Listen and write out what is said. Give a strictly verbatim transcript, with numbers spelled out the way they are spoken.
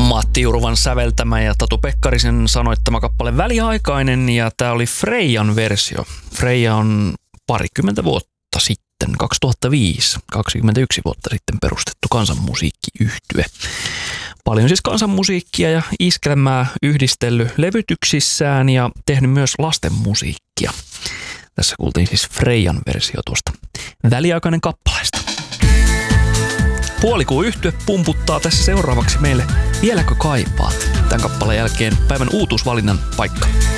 Matti Juruvan säveltämä ja Tatu Pekkarisen sanoittama kappale Väliaikainen, ja tämä oli Freijan versio. Freija on parikymmentä vuotta sitten, kaksituhattaviisi, kaksikymmentäyksi vuotta sitten perustettu kansanmusiikkiyhtye. Paljon siis kansanmusiikkia ja iskelmää yhdistellyt levytyksissään ja tehnyt myös lastenmusiikkia. Tässä kuultiin siis Freijan versio tuosta Väliaikainen kappaleesta. Puolikuun yhtye pumputtaa tässä seuraavaksi meille Vieläkö kaipaat? Tämän kappaleen jälkeen päivän uutuusvalinnan paikka.